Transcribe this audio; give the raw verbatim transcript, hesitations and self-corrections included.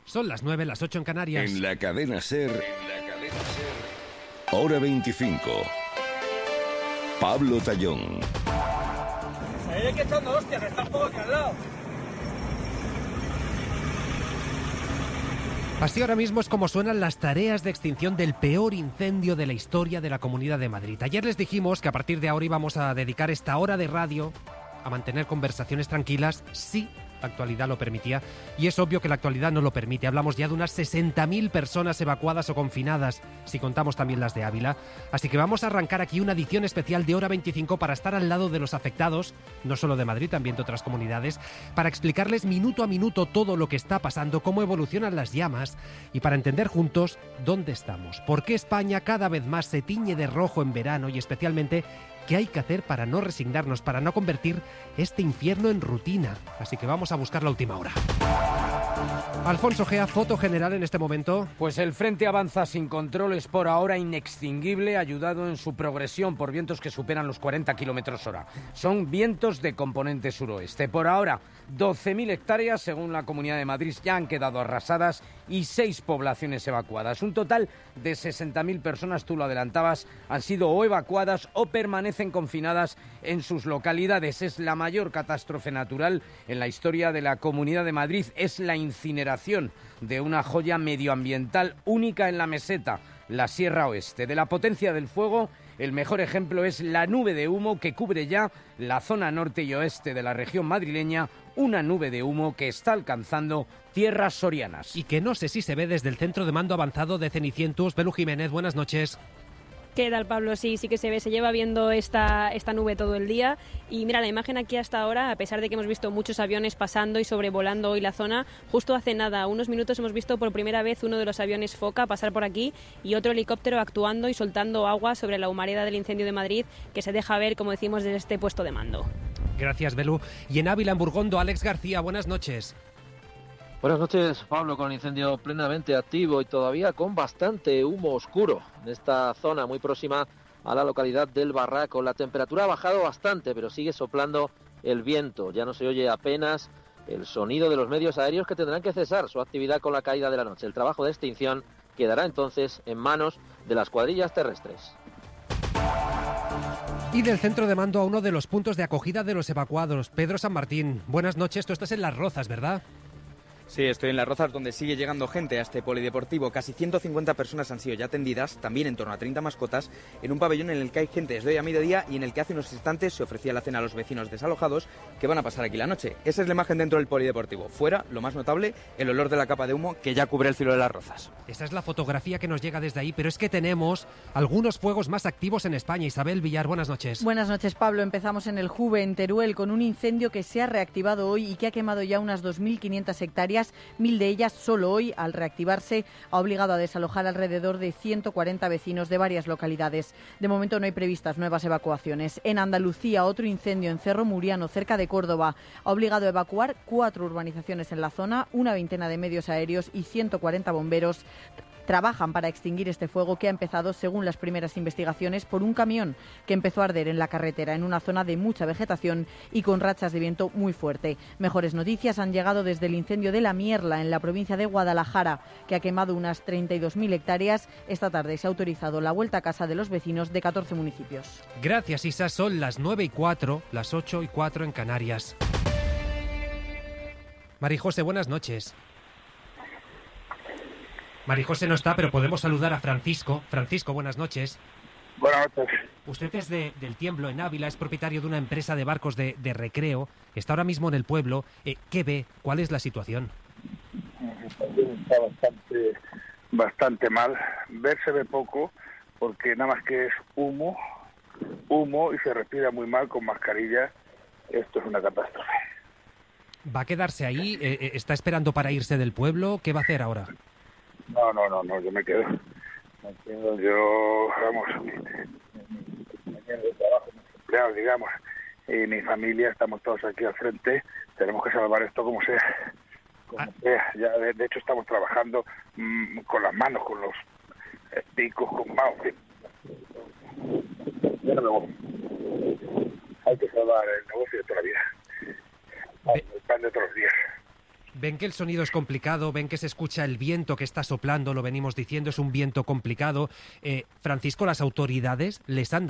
Son las nueve, las ocho en Canarias. En la cadena SER, en la cadena SER, hora veinticinco. Pablo Tallón. Se que echando hostias, está un poco aquí al lado. Así ahora mismo es como suenan las tareas de extinción del peor incendio de la historia de la Comunidad de Madrid. Ayer les dijimos que a partir de ahora íbamos a dedicar esta hora de radio a mantener conversaciones tranquilas, sí, la actualidad lo permitía, y es obvio que la actualidad no lo permite. Hablamos ya de unas sesenta mil personas evacuadas o confinadas, si contamos también las de Ávila. Así que vamos a arrancar aquí una edición especial de Hora veinticinco para estar al lado de los afectados, no solo de Madrid, también de otras comunidades, para explicarles minuto a minuto todo lo que está pasando, cómo evolucionan las llamas y para entender juntos dónde estamos, por qué España cada vez más se tiñe de rojo en verano y especialmente ¿qué hay que hacer para no resignarnos, para no convertir este infierno en rutina? Así que vamos a buscar la última hora. Alfonso Gea, foto general en este momento. Pues el frente avanza sin controles, por ahora inextinguible, ayudado en su progresión por vientos que superan los cuarenta kilómetros hora. Son vientos de componente suroeste. Por ahora, doce mil hectáreas, según la Comunidad de Madrid, ya han quedado arrasadas y seis poblaciones evacuadas. Un total de sesenta mil personas, tú lo adelantabas, han sido o evacuadas o permanecen confinadas en sus localidades. Es la mayor catástrofe natural en la historia de la Comunidad de Madrid. Es la incineración de una joya medioambiental única en la meseta, la Sierra Oeste. De la potencia del fuego, el mejor ejemplo es la nube de humo que cubre ya la zona norte y oeste de la región madrileña, una nube de humo que está alcanzando tierras sorianas. Y que no sé si se ve desde el centro de mando avanzado de Cenicientos. Belu Jiménez, buenas noches. ¿Qué tal, Pablo? Sí, sí que se ve, se lleva viendo esta, esta nube todo el día. Y mira, la imagen aquí hasta ahora, a pesar de que hemos visto muchos aviones pasando y sobrevolando hoy la zona, justo hace nada, unos minutos hemos visto por primera vez uno de los aviones Foca pasar por aquí y otro helicóptero actuando y soltando agua sobre la humareda del incendio de Madrid, que se deja ver, como decimos, desde este puesto de mando. Gracias, Belu. Y en Ávila, en Burgondo, Alex García, buenas noches. Buenas noches, Pablo, con el incendio plenamente activo y todavía con bastante humo oscuro en esta zona muy próxima a la localidad del Barraco. La temperatura ha bajado bastante, pero sigue soplando el viento. Ya no se oye apenas el sonido de los medios aéreos que tendrán que cesar su actividad con la caída de la noche. El trabajo de extinción quedará entonces en manos de las cuadrillas terrestres. Y del centro de mando a uno de los puntos de acogida de los evacuados, Pedro San Martín. Buenas noches, tú estás en Las Rozas, ¿verdad? Sí, estoy en Las Rozas, donde sigue llegando gente a este polideportivo. Casi ciento cincuenta personas han sido ya atendidas, también en torno a treinta mascotas, en un pabellón en el que hay gente desde hoy a mediodía y en el que hace unos instantes se ofrecía la cena a los vecinos desalojados que van a pasar aquí la noche. Esa es la imagen dentro del polideportivo. Fuera, lo más notable, el olor de la capa de humo que ya cubre el cielo de Las Rozas. Esa es la fotografía que nos llega desde ahí, pero es que tenemos algunos fuegos más activos en España. Isabel Villar, buenas noches. Buenas noches, Pablo. Empezamos en el Juve, en Teruel, con un incendio que se ha reactivado hoy y que ha quemado ya unas dos mil quinientas hectáreas, mil de ellas solo hoy, al reactivarse, ha obligado a desalojar alrededor de ciento cuarenta vecinos de varias localidades. De momento no hay previstas nuevas evacuaciones. En Andalucía, otro incendio en Cerro Muriano, cerca de Córdoba, ha obligado a evacuar cuatro urbanizaciones en la zona, una veintena de medios aéreos y ciento cuarenta bomberos. Trabajan para extinguir este fuego que ha empezado, según las primeras investigaciones, por un camión que empezó a arder en la carretera en una zona de mucha vegetación y con rachas de viento muy fuerte. Mejores noticias han llegado desde el incendio de La Mierla, en la provincia de Guadalajara, que ha quemado unas treinta y dos mil hectáreas. Esta tarde se ha autorizado la vuelta a casa de los vecinos de catorce municipios. Gracias, Isa. Son las nueve y cuatro, las ocho y cuatro en Canarias. Marijose, buenas noches. Marijose no está, pero podemos saludar a Francisco. Francisco, buenas noches. Buenas noches. Usted es de, del Tiemblo, en Ávila, es propietario de una empresa de barcos de, de recreo. Está ahora mismo en el pueblo. Eh, ¿Qué ve? ¿Cuál es la situación? Está bastante, bastante mal. Ver se ve poco, porque nada más que es humo, humo y se respira muy mal con mascarilla. Esto es una catástrofe. ¿Va a quedarse ahí? Eh, ¿Está esperando para irse del pueblo? ¿Qué va a hacer ahora? No, no, no, no, yo me quedo. Me quedo, yo, vamos, mi, mi compañero de trabajo, mis empleados, digamos, y mi familia, estamos todos aquí al frente, tenemos que salvar esto como sea, como ah. sea. Ya de, de hecho estamos trabajando mmm, con las manos, con los eh, picos, con mouse. Ya no me voy. Hay que salvar el negocio de toda la vida. El pan de todos los días. Ven que el sonido es complicado, ven que se escucha el viento que está soplando, lo venimos diciendo, es un viento complicado. Eh, Francisco, las autoridades les han